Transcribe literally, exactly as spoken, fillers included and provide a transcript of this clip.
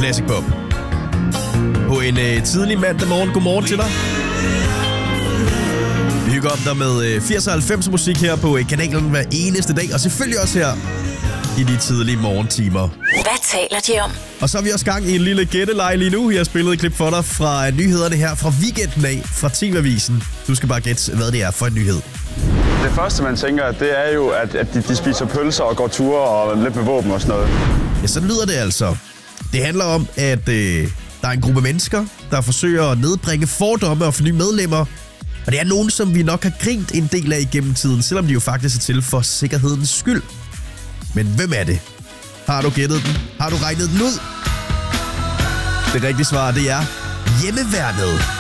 Classic Pop. På en øh, tidlig mandag morgen. Godmorgen til dig. Vi hygger op der med øh, firs og halvfems musik her på øh, kanalen hver eneste dag. Og selvfølgelig også her i de tidlige morgentimer. Hvad taler de om? Og så er vi også gang i en lille gætteleje lige nu. Jeg har spillet et klip for dig fra nyhederne her fra weekenden af fra T V-avisen. Du skal bare gætte, hvad det er for en nyhed. Det første, man tænker, det er jo, at, at de, de spiser pølser og går ture og lidt med våben og sådan noget. Ja, sådan lyder det altså. Det handler om, at øh, der er en gruppe mennesker, der forsøger at nedbringe fordomme og forny medlemmer. Og det er nogen, som vi nok har grint en del af igennem tiden, selvom de jo faktisk er til for sikkerhedens skyld. Men hvem er det? Har du gættet den? Har du regnet den ud? Det rigtige svar, det er hjemmeværnet.